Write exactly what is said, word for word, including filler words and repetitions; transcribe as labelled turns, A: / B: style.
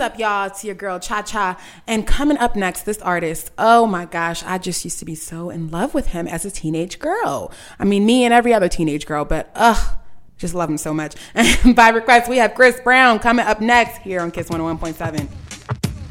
A: up, y'all? It's your girl, Cha Cha. And coming up next, this artist, oh my gosh, I just used to be so in love with him as a teenage girl. I mean, me and every other teenage girl, but ugh, just love him so much. And by request, we have Chris Brown coming up next here on Kiss one oh one point seven.